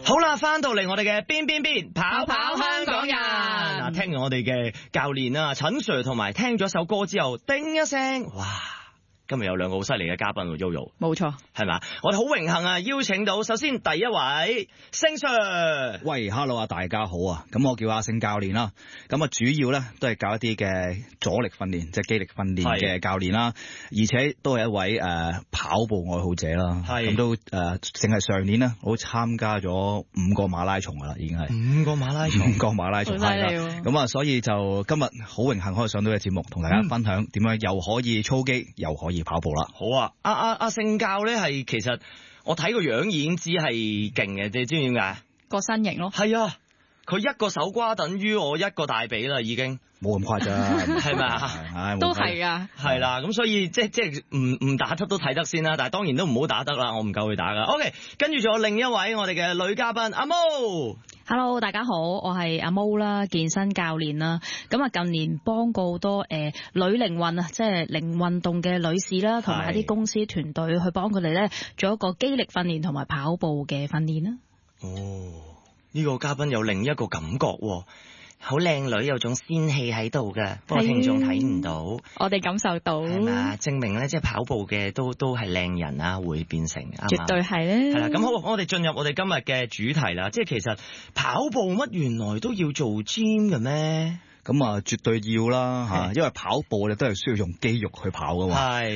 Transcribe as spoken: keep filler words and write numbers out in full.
好啦，翻到嚟我哋嘅邊邊邊跑跑香港人。嗱，聽完我哋嘅教練啊陳 Sir 同埋聽咗首歌之後，叮一聲，哇！今日有兩個好犀利嘅嘉賓喎 Yoyo， 冇錯， 係嘛？我哋好榮幸啊，邀請到首先第一位星 Sir。 喂 ，Hello 啊，大家好啊！咁我叫阿星教練啦，咁啊主要咧都係教一啲嘅阻力訓練，即係肌力訓練嘅教練啦，而且都係一位誒、呃、跑步愛好者啦。咁都誒，淨、呃、係上年咧，我參加咗五個馬拉松噶啦，已經係五個馬拉松， 五個馬拉松係啦。咁啊，所以就今日好榮幸可以上到嘅節目，同大家分享點樣又可以操肌，又可以跑步啦。 好啊，阿阿阿星教咧係其實我睇個樣已經知係勁嘅，你知唔知點解？ 個身形咯。 係啊，佢一個手瓜等於我一個大髀啦，已經。 冇咁誇張， 係咪啊？ 都係啊， 係啦，咁所以即即唔唔打得都睇得先啦，但係當然都唔好打得啦，我唔夠佢打噶。OK， 跟住仲有另一位我哋嘅女嘉賓阿毛。 Hello， 大家好，我係阿毛啦，健身教練啦。咁啊，近年幫過好多誒、呃、女靈運啊，即係零運動嘅女士啦，同埋一啲公司團隊去幫佢哋咧做一個肌力訓練同埋跑步嘅訓練啦。 哦，呢、這個嘉賓有另一個感覺喎。好靚女，有種仙氣喺度嘅，不過聽眾睇唔到。 我哋感受到， 係嘛？證明咧，即係跑步嘅都都係靚人啊，會變成絕對係咧。 係啦，咁好，我哋進入我哋今日嘅主題啦。即係其實跑步乜原來都要做 gym 嘅咩？ 咁啊，絕對要啦嚇，因為跑步我哋都係需要用肌肉去跑噶嘛。係。